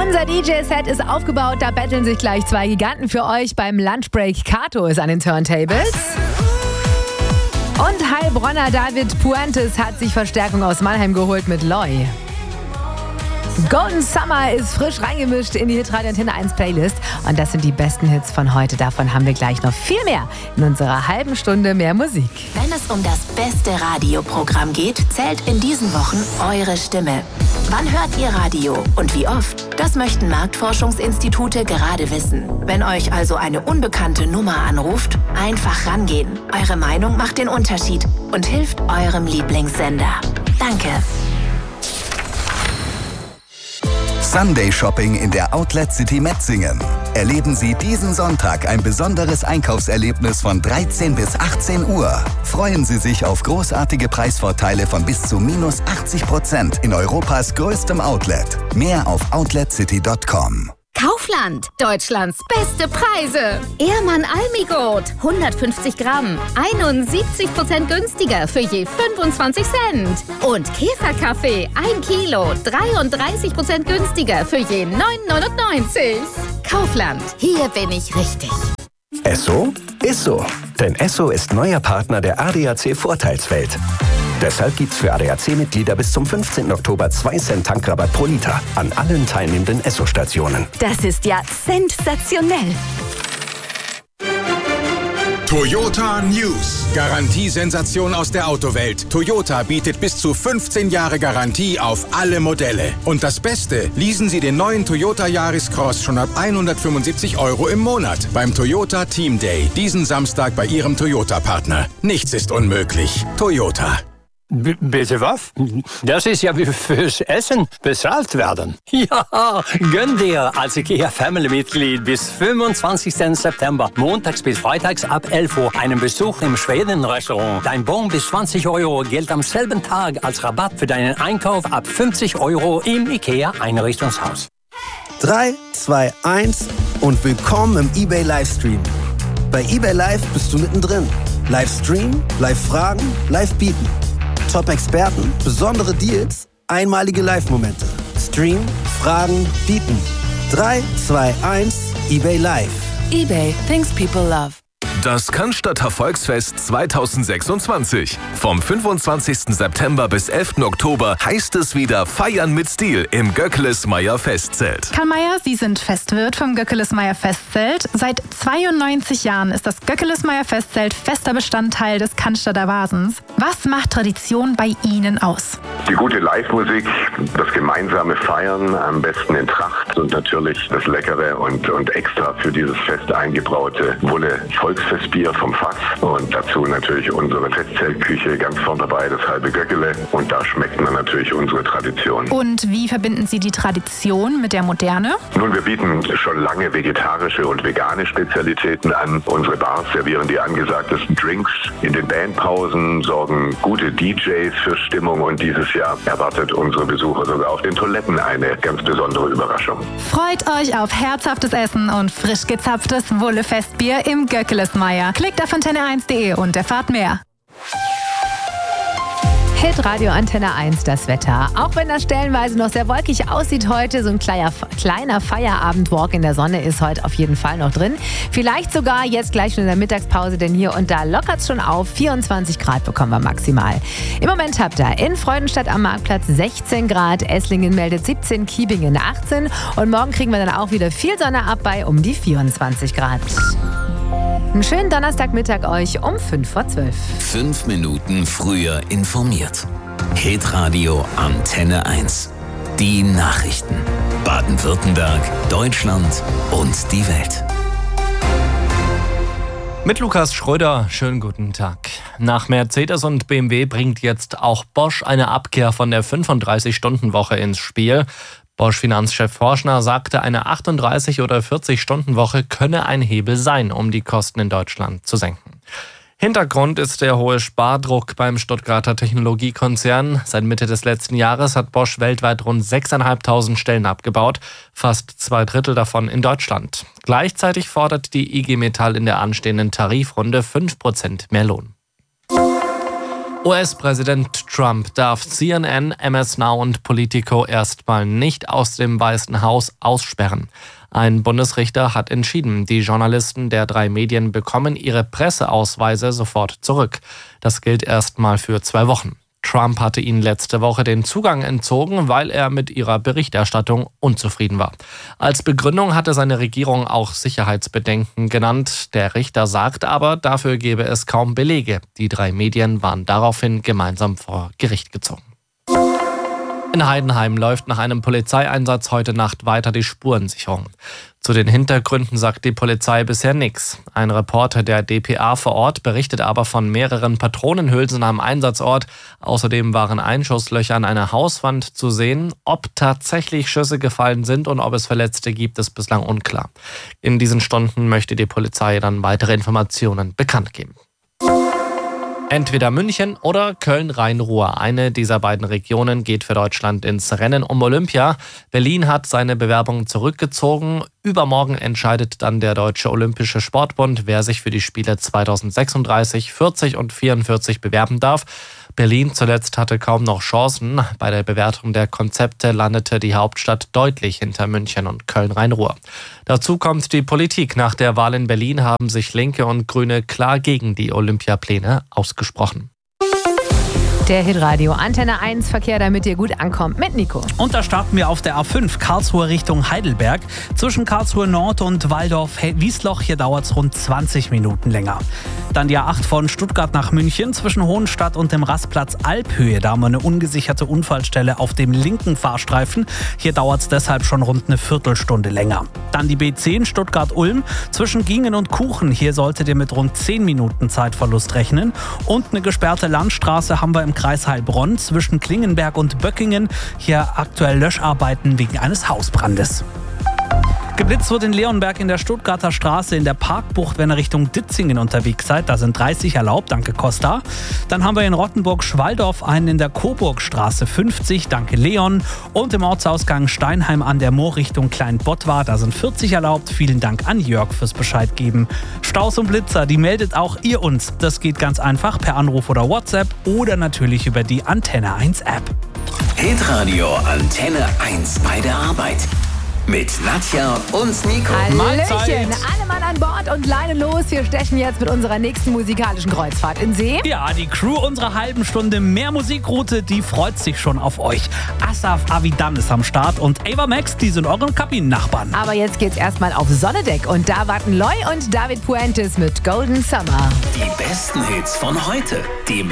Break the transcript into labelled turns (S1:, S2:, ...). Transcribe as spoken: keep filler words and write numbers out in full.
S1: Unser D J-Set ist aufgebaut, da betteln sich gleich zwei Giganten für euch beim Lunchbreak. Kato ist an den Turntables. Und Heilbronner David Puentes hat sich Verstärkung aus Mannheim geholt mit Loy. Golden Summer ist frisch reingemischt in die Hitradio Antenne eins Playlist. Und das sind die besten Hits von heute. Davon haben wir gleich noch viel mehr in unserer halben Stunde mehr Musik.
S2: Wenn es um das beste Radioprogramm geht, zählt in diesen Wochen eure Stimme. Wann hört ihr Radio und wie oft? Das möchten Marktforschungsinstitute gerade wissen. Wenn euch also eine unbekannte Nummer anruft, einfach rangehen. Eure Meinung macht den Unterschied und hilft eurem Lieblingssender. Danke.
S3: Sunday Shopping in der Outlet City Metzingen. Erleben Sie diesen Sonntag ein besonderes Einkaufserlebnis von dreizehn bis achtzehn Uhr. Freuen Sie sich auf großartige Preisvorteile von bis zu minus achtzig Prozent in Europas größtem Outlet. Mehr auf outlet city punkt com.
S4: Kaufland, Deutschlands beste Preise. Ehrmann Almigold, hundertfünfzig Gramm, einundsiebzig Prozent günstiger für je fünfundzwanzig Cent. Und Käferkaffee, ein Kilo, dreiunddreißig Prozent günstiger für je neun neunundneunzig. Kaufland, hier bin ich richtig.
S5: Esso ist so. Denn Esso ist neuer Partner der A D A C Vorteilswelt. Deshalb gibt's für A D A C-Mitglieder bis zum fünfzehnten Oktober zwei Cent Tankrabatt pro Liter an allen teilnehmenden Esso-Stationen.
S4: Das ist ja sensationell.
S6: Toyota News. Garantiesensation aus der Autowelt. Toyota bietet bis zu fünfzehn Jahre Garantie auf alle Modelle. Und das Beste, leasen Sie den neuen Toyota Yaris Cross schon ab hundertfünfundsiebzig Euro im Monat beim Toyota Team Day. Diesen Samstag bei Ihrem Toyota-Partner. Nichts ist unmöglich. Toyota.
S7: B- bitte was? Das ist ja wie fürs Essen bezahlt werden. Ja, gönn dir als IKEA-Family-Mitglied bis fünfundzwanzigsten September, montags bis freitags ab elf Uhr, einen Besuch im Schweden-Restaurant. Dein Bon bis zwanzig Euro gilt am selben Tag als Rabatt für deinen Einkauf ab fünfzig Euro im IKEA-Einrichtungshaus.
S8: drei, zwei, eins und willkommen im eBay Livestream. Bei eBay Live bist du mittendrin. Livestream, Live-Fragen, Live-Bieten. Top-Experten, besondere Deals, einmalige Live-Momente. Stream, Fragen, Bieten. drei, zwei, eins, eBay Live.
S9: eBay, things people love.
S10: Das Cannstatter Volksfest zweitausendsechsundzwanzig. Vom fünfundzwanzigsten September bis elften Oktober heißt es wieder Feiern mit Stil im Göckeles-Meyer Festzelt.
S11: Karl Mayer, Sie sind Festwirt vom Göckeles-Meyer Festzelt. Seit zweiundneunzig Jahren ist das Göckeles-Meyer Festzelt fester Bestandteil des Cannstatter Vasens. Was macht Tradition bei Ihnen aus?
S12: Die gute Live-Musik, das gemeinsame Feiern, am besten in Tracht und natürlich das leckere und, und extra für dieses Fest eingebraute Wulle Volksfestbier vom Fass und dazu natürlich unsere Festzeltküche ganz vorn dabei, das halbe Göckele, und da schmeckt man natürlich unsere Tradition.
S11: Und wie verbinden Sie die Tradition mit der Moderne?
S12: Nun, wir bieten schon lange vegetarische und vegane Spezialitäten an. Unsere Bars servieren die angesagtesten Drinks. In den Bandpausen sorgen gute D Js für Stimmung und dieses Jahr erwartet unsere Besucher sogar auf den Toiletten eine ganz besondere Überraschung.
S11: Freut euch auf herzhaftes Essen und frisch gezapftes Wulle-Festbier im Göckeles-Meyer. Klickt auf antenne eins punkt de und erfahrt mehr.
S1: Hitradio Antenne eins, das Wetter. Auch wenn das stellenweise noch sehr wolkig aussieht heute, so ein kleiner, kleiner Feierabendwalk in der Sonne ist heute auf jeden Fall noch drin. Vielleicht sogar jetzt gleich schon in der Mittagspause, denn hier und da lockert es schon auf. vierundzwanzig Grad bekommen wir maximal. Im Moment habt ihr in Freudenstadt am Marktplatz sechzehn Grad, Esslingen meldet siebzehn, Kiebingen achtzehn und morgen kriegen wir dann auch wieder viel Sonne ab bei um die vierundzwanzig Grad. Einen schönen Donnerstagmittag euch um fünf vor zwölf.
S13: Fünf Minuten früher informiert. Hitradio Antenne eins. Die Nachrichten. Baden-Württemberg, Deutschland und die Welt.
S14: Mit Lukas Schröder, schönen guten Tag. Nach Mercedes und B M W bringt jetzt auch Bosch eine Abkehr von der fünfunddreißig-Stunden-Woche ins Spiel. Bosch-Finanzchef Forschner sagte, eine achtunddreißig- oder vierzig-Stunden-Woche könne ein Hebel sein, um die Kosten in Deutschland zu senken. Hintergrund ist der hohe Spardruck beim Stuttgarter Technologiekonzern. Seit Mitte des letzten Jahres hat Bosch weltweit rund sechstausendfünfhundert Stellen abgebaut, fast zwei Drittel davon in Deutschland. Gleichzeitig fordert die I G Metall in der anstehenden Tarifrunde fünf Prozent mehr Lohn. U S-Präsident Trump darf C N N, M S Now und Politico erstmal nicht aus dem Weißen Haus aussperren. Ein Bundesrichter hat entschieden, die Journalisten der drei Medien bekommen ihre Presseausweise sofort zurück. Das gilt erstmal für zwei Wochen. Trump hatte ihnen letzte Woche den Zugang entzogen, weil er mit ihrer Berichterstattung unzufrieden war. Als Begründung hatte seine Regierung auch Sicherheitsbedenken genannt. Der Richter sagt aber, dafür gebe es kaum Belege. Die drei Medien waren daraufhin gemeinsam vor Gericht gezogen. In Heidenheim läuft nach einem Polizeieinsatz heute Nacht weiter die Spurensicherung. Zu den Hintergründen sagt die Polizei bisher nichts. Ein Reporter der D P A vor Ort berichtet aber von mehreren Patronenhülsen am Einsatzort. Außerdem waren Einschusslöcher an einer Hauswand zu sehen. Ob tatsächlich Schüsse gefallen sind und ob es Verletzte gibt, ist bislang unklar. In diesen Stunden möchte die Polizei dann weitere Informationen bekannt geben. Entweder München oder Köln-Rhein-Ruhr. Eine dieser beiden Regionen geht für Deutschland ins Rennen um Olympia. Berlin hat seine Bewerbung zurückgezogen. Übermorgen entscheidet dann der Deutsche Olympische Sportbund, wer sich für die Spiele zweitausendsechsunddreißig, vierzig und vierundvierzig bewerben darf. Berlin zuletzt hatte kaum noch Chancen. Bei der Bewertung der Konzepte landete die Hauptstadt deutlich hinter München und Köln-Rhein-Ruhr. Dazu kommt die Politik. Nach der Wahl in Berlin haben sich Linke und Grüne klar gegen die Olympiapläne ausgesprochen.
S1: Der Hitradio Antenne eins Verkehr, damit ihr gut ankommt, mit Nico.
S15: Und da starten wir auf der A fünf, Karlsruhe Richtung Heidelberg. Zwischen Karlsruhe Nord und Waldorf-Wiesloch, hier dauert es rund zwanzig Minuten länger. Dann die A acht von Stuttgart nach München, zwischen Hohenstadt und dem Rastplatz Alphöhe. Da haben wir eine ungesicherte Unfallstelle auf dem linken Fahrstreifen. Hier dauert es deshalb schon rund eine Viertelstunde länger. Dann die B zehn Stuttgart-Ulm, zwischen Gingen und Kuchen. Hier solltet ihr mit rund zehn Minuten Zeitverlust rechnen. Und eine gesperrte Landstraße haben wir im Kreis Heilbronn zwischen Klingenberg und Böckingen. Hier aktuell Löscharbeiten wegen eines Hausbrandes. Geblitzt wird in Leonberg in der Stuttgarter Straße in der Parkbucht, wenn ihr Richtung Ditzingen unterwegs seid. Da sind dreißig erlaubt, danke Costa. Dann haben wir in Rottenburg-Schwaldorf einen in der Coburgstraße fünfzig, danke Leon. Und im Ortsausgang Steinheim an der Moor Richtung Kleinbottwar, da sind vierzig erlaubt. Vielen Dank an Jörg fürs Bescheid geben. Staus und Blitzer, die meldet auch ihr uns. Das geht ganz einfach per Anruf oder WhatsApp oder natürlich über die Antenne eins App.
S13: Hitradio Antenne eins bei der Arbeit. Mit Nadja und Nico.
S1: Hallöchen, alle Mann an Bord und Leine los. Wir stechen jetzt mit unserer nächsten musikalischen Kreuzfahrt in See.
S15: Ja, die Crew unserer halben Stunde mehr Musikroute, die freut sich schon auf euch. Asaf Avidan ist am Start und Ava Max, die sind eure Kabinennachbarn.
S1: Aber jetzt geht's erstmal auf Sonnedeck und da warten Loy und David Puentes mit Golden Summer.
S13: Die besten Hits von heute. Die